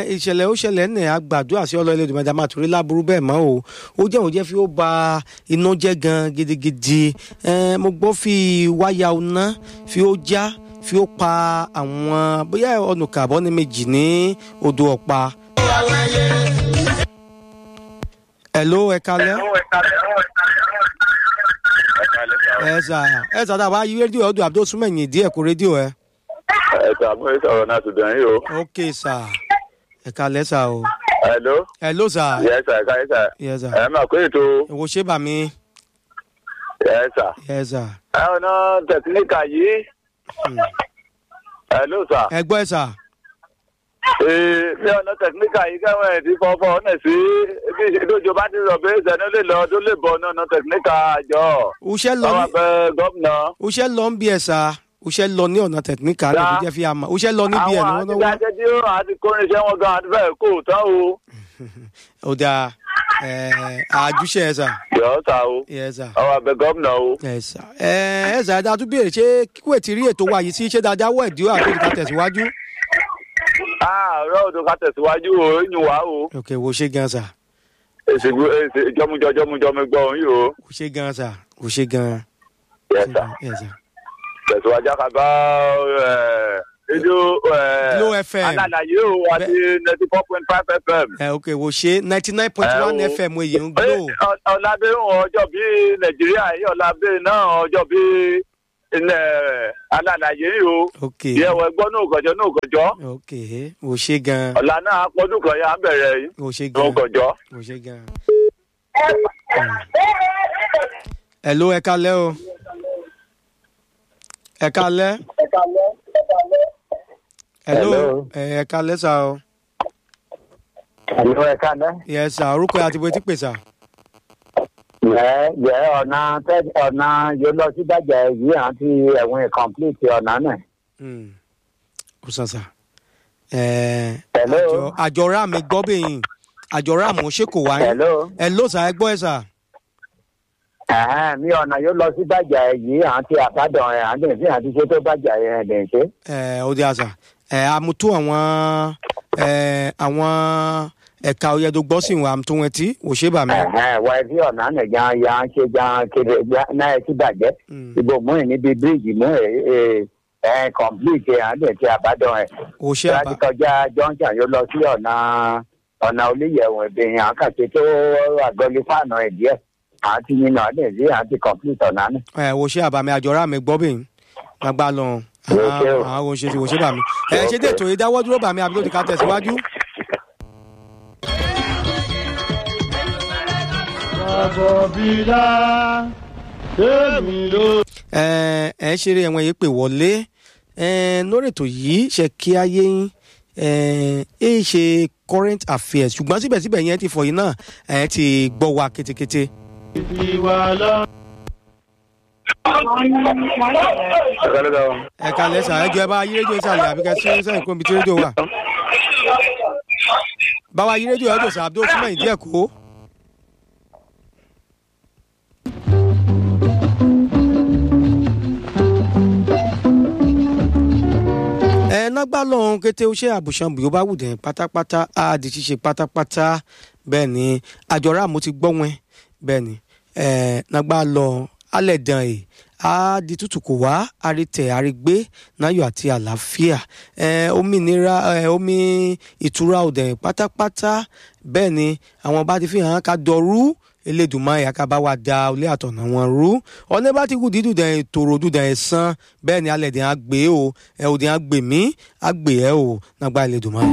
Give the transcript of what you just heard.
ìṣẹ̀lẹ̀ ó ṣẹlẹ̀ ní àgbàdúrà sí ọlọ́ Elédùmarè máa torí láburú bẹ́ẹ̀ mọ́ o ó jẹ́ òun jẹ́ fi ó ba iná jẹ́ gan gidigidi mo gbọ́ fi wáyà ọ̀nà fi ó já fi ó pa àwọn bóyá ọ̀nà kàbọ̀ ní méjì ní odò ọ̀pá. Hello, ẹ kálẹ́. Ẹ sà dàbá yí rédíò ọdún àbúrò súnmọ́ ẹ̀yìn díẹ̀ kó rédíò ẹ. Ẹ sà mo sọ̀rọ̀ náà tó dàn yín o. Ok sà, ẹ kálẹ́ sà o. Hello sà. Yes sà, ẹ ká Yes sà. ẹ máa kó ètò. Èwo ṣé bà mí. Yes sà. Yes sà. Ẹ ọ̀nà tẹ̀kíníkà yìí. Hello sà. Ẹ gbọ́ ẹ sà. Ní ọ̀nà tẹ̀kíníkà yìí kẹ́wọ́n ẹ̀ ti fọ́fọ́ ọ̀nà sí bí ìṣèdójò bá ti rọ̀ pé ìṣẹ̀nu lè lọ tó lè bọ̀ ọ̀nà tẹ̀kíníkà àjọ. Uṣẹ́ lọ Àwọn ní abẹ gómìnà. uṣẹ́ lọ ń bí ẹ sà. Uṣẹ́ lọ ní ọ̀nà tẹ̀kíníkà ní ìdíje fi àmà. Uṣẹ́ lọ níbi ẹ̀ ní wọ́n náà wá. Àwọn àti tí ó àti kórin iṣẹ́ wọn gan àti bẹ́ẹ̀ kò tán o. Ó dáa àjùṣe ẹ sà. Yọ̀ọ́ sà o. Yes sà. Àwọn abẹ gómìnà o. Yes sà. Ẹ sà dáa tún béèrè ṣé kíkúwé ti rí ètò wa yìí sí ṣé dáadáa wọ̀ ẹ̀díwọ̀ àti ìdíkà tẹ̀síwájú. Àárọ̀ odò ká tẹ̀síwájú o, yín wá o. Ok wo ṣé gan sà. Èsì jọmújọ mi gbọ́ òun yìí o. Wo ṣé gan sà. Wo ṣé gan. Yes sà. Yes sà. Tẹ̀síwájú àkàbá rédíò Glo FM. alálàyé o àti 94.5 FM. Ok wo ṣé 99.1 FM èyí ń Glo. Ọ̀làbẹ̀rún ọjọ́ bí Nàìjíríà yìí ọ̀làbẹ̀rún náà ọjọ́ bí alálàyé yìí o. Ok. Ìyẹ̀wò ẹgbọ́n náà kọjọ́. Ok wo ṣé gan. Ọ̀la náà pọ́dún kan yà á bẹ̀rẹ̀ yìí. Wo ṣé gan. Náà kọjọ́. Wo ṣé gan. Hello ẹ kálẹ́ o. Ẹ kálẹ́. Hello ẹ kálẹ́ sà o. Hello, ẹ kálẹ́. Yes sà orúkọ àti bó ti pè sà. Ọ̀nà yóò lọ sí Bàjá yìí àti ẹ̀wọ̀n complete ọ̀nà náà. Ó sàn sà. Hello. Àjọra mi gbọ́ bẹ́yìn. Àjọra mo ṣe kò wáyé. Hello sà ẹ gbọ́ ẹ sà. Mi ọ̀nà yóò lọ sí Bàjá yìí àti àbádàn ẹ̀ àdéhùn àti ṣe tó Bàjá ẹ̀ dẹ̀ ṣe. Ó dé àṣà. Àmútó àwọn ẹ̀ka òyẹ̀dọ̀ gbọ́ sí ìwà tó wọn tí ò ṣe bà mí. Wà á fi ọ̀nà náà ya ṣe kéde náà ti bàjẹ́. Ìbò mú ẹ̀ níbi bíríìjì mú ẹ̀ complete àdéhùn ti àbádàn ẹ̀. Ò ṣe àbá. Láti kọjá junction yóò lọ sí ọ̀nà olóyèwọ̀n ìbẹ̀yìn àkàtì tó àgọ́lé fáànà ẹ̀ díẹ̀. Àti yín náà dẹ̀ sí àti complete ọ̀nà náà. Ò ṣe àbá mi àjọra mi gbọ́ bẹ́yìn. Gbàgbà lọ. Àwọn òṣèṣì wò ṣe bà mí. Ṣé dètò yìí dáwọ́ dúró bà mí àbí ló ti ká tẹ̀síwájú? Ẹ ṣeré ẹ̀wọ̀n yìí pè wọlé lórí ètò yìí ṣe kí ayé yín ṣe current affairs ṣùgbọ́n síbẹ̀síbẹ̀ yẹn ti fọ̀ yìí náà ti gbọ́ wa kétékété. Ẹ kalẹ̀ sà ẹjọ́ ẹ bá yí rédíò ìsàlẹ̀ àbí kẹ́ sẹ́yìn kó ibi tí rédíò wà. Báwa yí rédíò ẹ̀dọ̀ sà Abdul súnmọ́ ìdí ẹ̀kọ́. Nágbà lọ́hún kété ó ṣe àbùsàn bí ó bá wù dẹ̀ pátápátá á di ṣíṣe pátápátá bẹ́ẹ̀ ni àjọra mo ti gbọ́ wọn bẹ́ẹ̀ ni nágbà lọ alẹ́ dàn ẹ̀ á di tútù kò wá àrètẹ̀ àrègbé náyọ̀ àti àlàáfíà òmìnira omi ìtura òdẹ̀ pátápátá bẹ́ẹ̀ ni àwọn bá ti fi hàn ká dọ̀rú Elédùmarè àkàbá wa da olé àtọ̀nà wọn rú ọ̀nà bá ti kú dídùn dẹ̀ tòrò dùdẹ̀ ẹ̀ sán bẹ́ẹ̀ ni alẹ́ dẹ̀ á gbé o òdẹ̀ á gbè mí á gbè ẹ́ o nágbà Elédùmarè.